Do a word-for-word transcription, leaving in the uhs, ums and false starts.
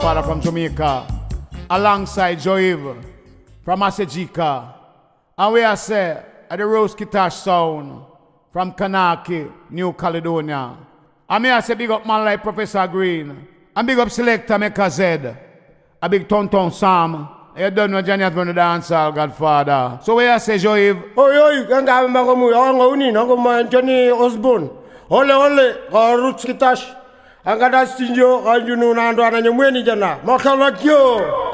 Father from Jamaica, alongside Joiv from Asejika. And we are say at the Rose Kitash Sound from Kanaki, New Caledonia. And me I say big up man like Professor Green. And big up Selector Mecca Z. A big Tonton Sam. You don't know Johnny has been the dancer, Godfather. So where I say Joiv? Oh, yo, you can't have a Johnny Osborne. Ole, ole, Roots Kitash. Ang kada studio, ang yun na ando na yung mweni dyan na. Makalagyo!